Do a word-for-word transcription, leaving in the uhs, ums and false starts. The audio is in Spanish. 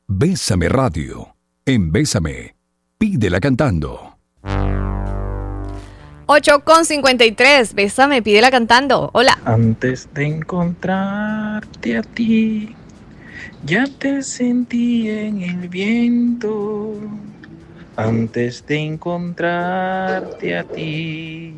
Bésame Radio. En Bésame, pídela cantando. ocho con cincuenta y tres, Bésame, pídela cantando. Hola. Antes de encontrarte a ti, ya te sentí en el viento. Antes de encontrarte a ti,